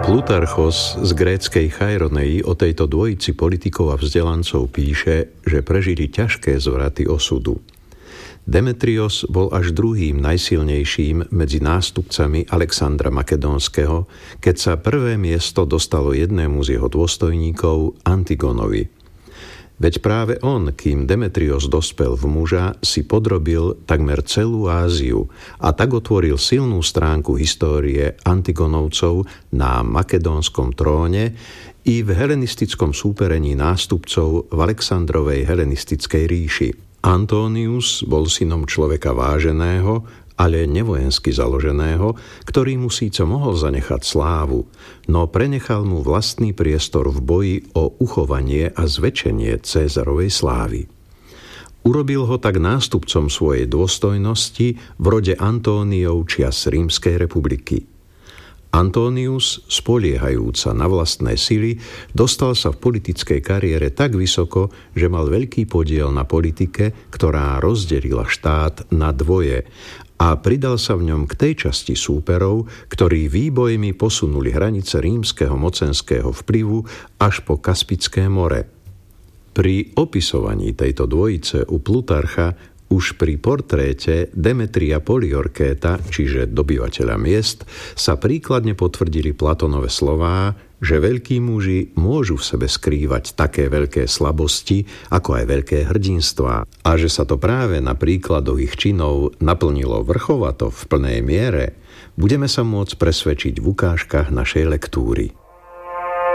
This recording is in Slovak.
Plutarchos z gréckej Chaironei o tejto dvojici politikov a vzdelancov píše, že prežili ťažké zvraty osudu. Demetrios bol až druhým najsilnejším medzi nástupcami Alexandra Makedónskeho, keď sa prvé miesto dostalo jednému z jeho dôstojníkov, Antigonovi. Veď práve on, kým Demetrios dospel v muža, si podrobil takmer celú Áziu a tak otvoril silnú stránku histórie Antigonovcov na makedónskom tróne i v helenistickom súperení nástupcov v Alexandrovej helenistickej ríši. Antonius bol synom človeka váženého, ale nevojensky založeného, ktorý mu síce mohol zanechať slávu, no prenechal mu vlastný priestor v boji o uchovanie a zväčšenie Cézarovej slávy. Urobil ho tak nástupcom svojej dôstojnosti v rode Antóniov čias Rímskej republiky. Antonius, spoliehajúca na vlastné sily, dostal sa v politickej kariére tak vysoko, že mal veľký podiel na politike, ktorá rozdelila štát na dvoje a pridal sa v ňom k tej časti súperov, ktorí výbojmi posunuli hranice rímskeho mocenského vplyvu až po Kaspické more. Pri opisovaní tejto dvojice u Plutarcha už pri portréte Demetria Poliorkéta, čiže dobyvateľa miest, sa príkladne potvrdili Platónove slová, že veľkí muži môžu v sebe skrývať také veľké slabosti, ako aj veľké hrdinstvá, a že sa to práve na príkladoch ich činov naplnilo vrchovato v plnej miere, budeme sa môcť presvedčiť v ukážkach našej lektúry.